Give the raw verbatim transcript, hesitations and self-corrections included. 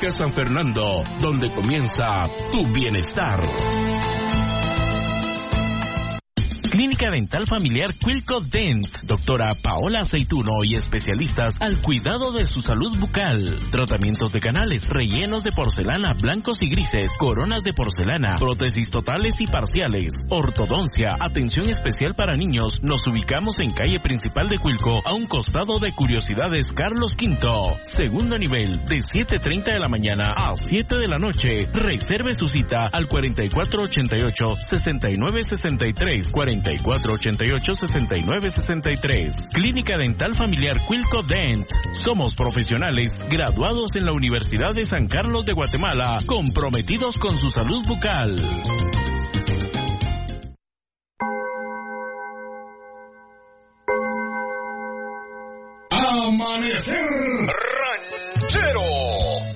Clínica San Fernando, donde comienza tu bienestar. Clínica Dental Familiar Quilco Dent, doctora Paola Aceituno y especialistas al cuidado de su salud bucal. Tratamientos de canales, rellenos de porcelana blancos y grises, coronas de porcelana, prótesis totales y parciales, ortodoncia, atención especial para niños. Nos ubicamos en calle principal de Quilco, a un costado de Curiosidades Carlos Quinto. Segundo nivel, de siete treinta de la mañana a siete de la noche. Reserve su cita al cuarenta y cuatro ochenta y ocho, sesenta y nueve sesenta y tres, cuarenta y cuatro ochenta y ocho, sesenta y nueve sesenta y tres. Clínica Dental Familiar Quilco Dent. Somos profesionales graduados en la Universidad de San Carlos de Guatemala, comprometidos con su salud bucal. Amanecer